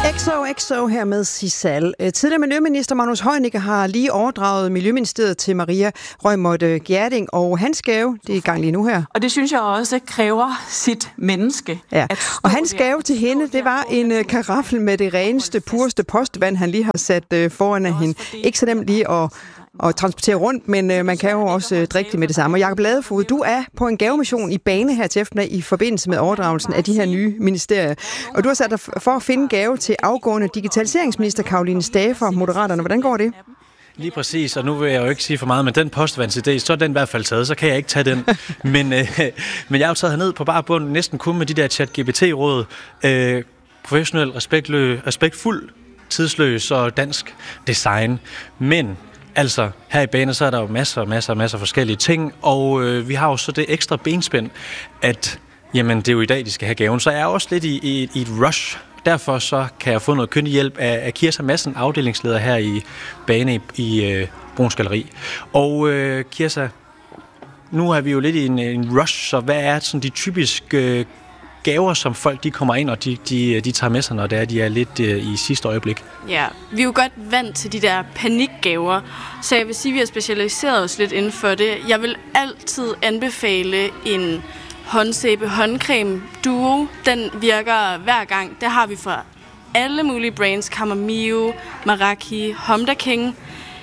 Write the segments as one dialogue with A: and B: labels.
A: XOXO her med Sisal. Tidligere miljøminister Magnus Heunicke har lige overdraget Miljøministeriet til Maria Reumert Gjerding, og hans gave, det er i gang lige nu her.
B: Og det synes jeg også kræver sit menneske.
A: Ja. Og hans gave til hende, det var en karaffel med det reneste, pureste postvand, han lige har sat foran af hende. Ikke så nemt lige at transportere rundt, men man kan jo også drikke det med det samme. Og Jakob Ladefoged, du er på en gavemission i Bane her til eftermiddag i forbindelse med overdragelsen af de her nye ministerier. Og du har sat dig for at finde gave til afgående digitaliseringsminister Caroline Stage fra Moderaterne. Hvordan går det?
C: Lige præcis, og nu vil jeg jo ikke sige for meget, men den postvandsidé, så er den i hvert fald taget, så kan jeg ikke tage den. Men jeg har jo taget herned på bare bunden, næsten kun med de der ChatGPT-råd. Professionel, respektfuld, tidsløs og dansk design. Men altså, her i Bane, så er der jo masser af forskellige ting, og vi har jo så det ekstra benspænd, at jamen, det er jo i dag, de skal have gaven. Så jeg er også lidt i et rush. Derfor så kan jeg få noget kyndig hjælp af Kirsa Madsen, afdelingsleder her i Bane i Bruuns Galleri. Og Kirsa, nu er vi jo lidt i en rush, så hvad er sådan de typiske gaver, som folk de kommer ind, og de tager med sig, når de er lidt i sidste øjeblik?
D: Ja, vi er jo godt vant til de der panikgaver, så jeg vil sige, at vi har specialiseret os lidt inden for det. Jeg vil altid anbefale en håndsæbe håndcreme duo. Den virker hver gang. Det har vi fra alle mulige brands. Camomile, Maraki, Honda King.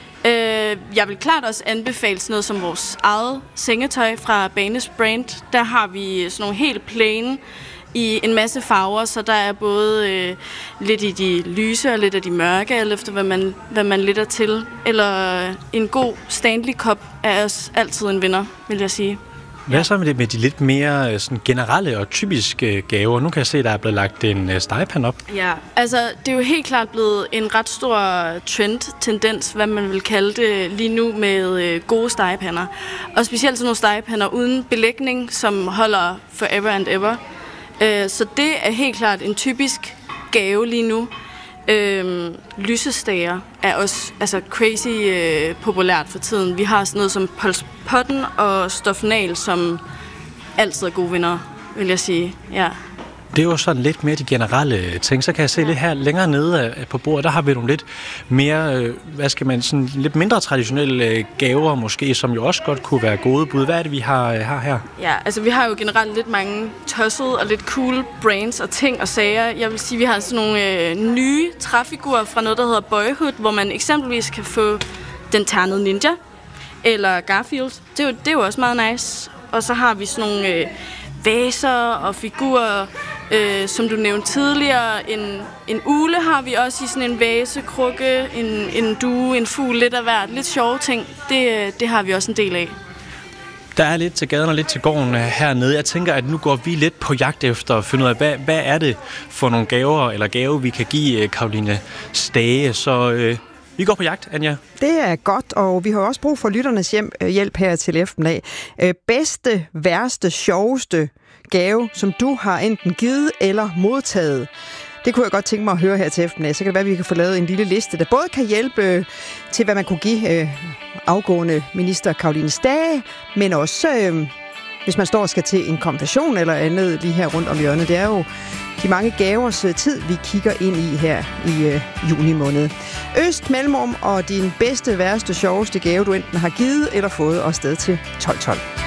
D: Jeg vil klart også anbefale sådan noget som vores eget sengetøj fra Banes brand. Der har vi sådan nogle helt plain i en masse farver, så der er både lidt i de lyse og lidt af de mørke, alt efter hvad man lytter til. Eller en god Stanley-kop er også altid en vinder, vil jeg sige.
C: Hvad så med de lidt mere sådan generelle og typiske gaver? Nu kan jeg se, at der er blevet lagt en stegepande op.
D: Ja, altså det er jo helt klart blevet en ret stor trend-tendens, hvad man vil kalde det lige nu, med gode stegepander. Og specielt sådan nogle stegepander uden belægning, som holder forever and ever. Så det er helt klart en typisk gave lige nu. Lysestager er også crazy populært for tiden. Vi har sådan noget som Potten og Stofnal, som altid er gode vinder, vil jeg sige. Ja.
C: Det er jo sådan lidt mere de generelle ting. Så kan jeg se lidt her længere nede på bordet, der har vi nogle lidt mere, sådan lidt mindre traditionelle gaver måske, som jo også godt kunne være gode bud. Hvad er det, vi har her?
D: Ja, altså vi har jo generelt lidt mange tossede og lidt cool brands og ting og sager. Jeg vil sige, vi har sådan nogle nye træfigurer fra noget, der hedder Boyhood, hvor man eksempelvis kan få den ternede ninja eller Garfield. Det er jo også meget nice. Og så har vi sådan nogle vaser og figurer, som du nævnte tidligere. En ugle har vi også i sådan en vasekrukke, en due, en fugl, lidt af hvert. Lidt sjove ting, det har vi også en del af.
C: Der er lidt til gaden og lidt til gården hernede. Jeg tænker, at nu går vi lidt på jagt efter at finde ud af, hvad er det for nogle gave, vi kan give Caroline Stage. Så vi går på jagt, Anja. Det
A: er godt, og vi har også brug for lytternes hjælp her til eftermiddag. Bedste, værste, sjoveste gave, som du har enten givet eller modtaget. Det kunne jeg godt tænke mig at høre her til eftermiddag. Så kan det være, at vi kan få lavet en lille liste, der både kan hjælpe til, hvad man kunne give afgående minister Caroline Stage, men også hvis man står og skal til en konfirmation eller andet lige her rundt om hjørnet. Det er jo de mange gavers tid, vi kigger ind i her i juni måned. Øst, mellemrum og din bedste, værste, sjoveste gave, du enten har givet eller fået, og sted til 1212.